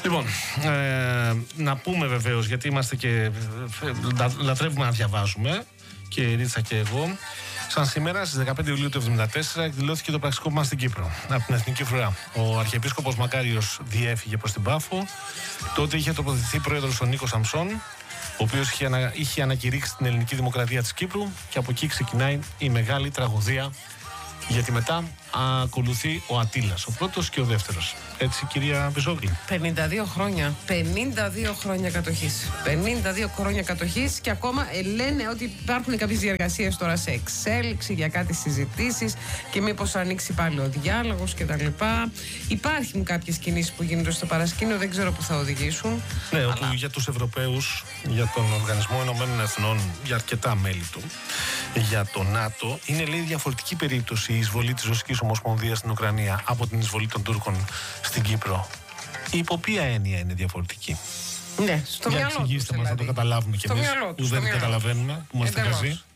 Λοιπόν, να πούμε βεβαίως, γιατί είμαστε και λατρεύουμε να διαβάζουμε, και η Ρίτσα και εγώ. Σαν σήμερα, στις 15 Ιουλίου του 1974, εκδηλώθηκε το πραξικόπημα στην Κύπρο από την Εθνική Φρουρά. Ο Αρχιεπίσκοπος Μακάριος διέφυγε προς την Πάφο. Τότε είχε τοποθετηθεί πρόεδρος ο Νίκος Σαμψών, ο οποίος είχε ανακηρύξει την ελληνική δημοκρατία της Κύπρου, και από εκεί ξεκινάει η μεγάλη τραγωδία. Γιατί μετά ακολουθεί ο Αττήλας, ο πρώτος και ο δεύτερος. Έτσι, κυρία Μπιζόγλη. 52 χρόνια. 52 χρόνια κατοχής. 52 χρόνια κατοχής και ακόμα λένε ότι υπάρχουν κάποιες διεργασίες τώρα σε εξέλιξη για κάτι συζητήσεις και μήπως ανοίξει πάλι ο διάλογος κτλ. Υπάρχουν κάποιες κινήσεις που γίνονται στο παρασκήνιο, δεν ξέρω που θα οδηγήσουν. Ναι, αλλά για τους Ευρωπαίους, για τον Οργανισμό Ηνωμένων Εθνών, για αρκετά μέλη του, για το ΝΑΤΟ, είναι λέει διαφορετική περίπτωση η εισβολή της Ρωσικής Ομοσπονδίας στην Ουκρανία από την εισβολή των Τούρκων στην Κύπρο. Υπό ποια έννοια είναι διαφορετική? Ναι, στο μυαλό τους. Εξηγήστε μας, να το καταλάβουμε κι εμείς που δεν καταλαβαίνουμε, που είμαστε χαζοί.